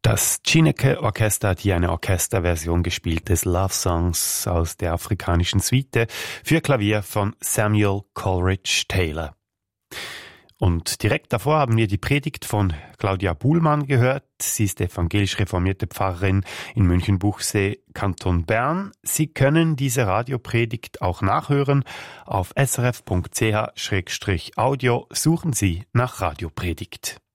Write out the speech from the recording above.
Das Chineke Orchester hat hier eine Orchesterversion gespielt des Love Songs aus der afrikanischen Suite für Klavier von Samuel Coleridge Taylor. Und direkt davor haben wir die Predigt von Claudia Buhlmann gehört. Sie ist evangelisch reformierte Pfarrerin in Münchenbuchsee, Kanton Bern. Sie können diese Radiopredigt auch nachhören auf srf.ch/audio. Suchen Sie nach Radiopredigt.